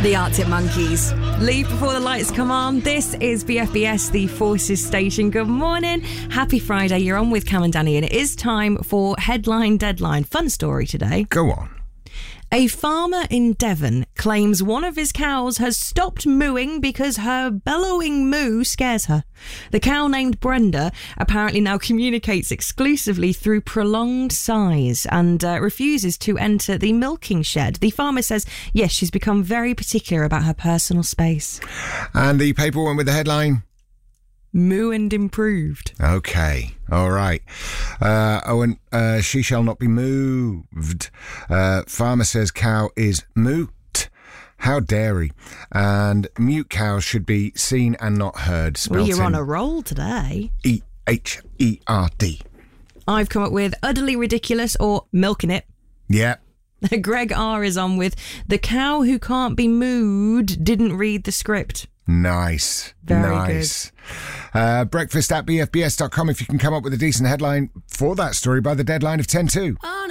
The Arctic Monkeys. Leave before the lights come on. This is BFBS, the Forces Station. Good morning. Happy Friday. You're on with Cam and Danny, and it is time for Headline Deadline. Fun story today. Go on. A farmer in Devon claims one of his cows has stopped mooing because her bellowing moo scares her. The cow, named Brenda, apparently now communicates exclusively through prolonged sighs and refuses to enter the milking shed. The farmer says, yes, she's become very particular about her personal space. And the paper went with the headline? Moo and improved. Okay, all right. She shall not be moved. Farmer says cow is moot. How dare he? And mute cows should be seen and not heard. Well, you're on a roll today. E-H-E-R-D. I've come up with utterly ridiculous or milking it. Yeah. Greg R is on with the cow who can't be mooed didn't read the script. Nice. Very nice. Breakfast at bfbs.com if you can come up with a decent headline for that story by the deadline of 10 to.